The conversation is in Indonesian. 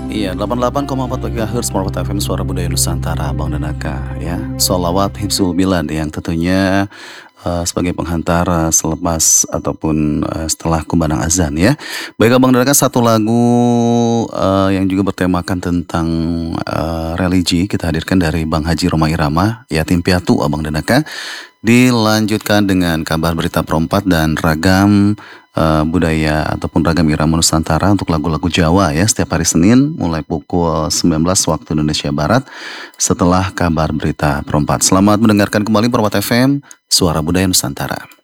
Iya, 88,4 MHz Morpot FM Suara Budaya Nusantara, Bang Danaka ya. Sholawat Hifzul Bilad yang tentunya sebagai penghantar selepas ataupun setelah kumandang azan ya. Baik Abang Danaka, satu lagu yang juga bertemakan tentang religi kita hadirkan dari Bang Haji Roma Irama, Yatim Piatu Abang Danaka. Dilanjutkan dengan kabar berita perempat dan ragam budaya ataupun ragam irama Nusantara untuk lagu-lagu Jawa ya setiap hari Senin mulai pukul 19 waktu Indonesia Barat setelah kabar berita perempat. Selamat mendengarkan kembali Perempat FM, Suara Budaya Nusantara.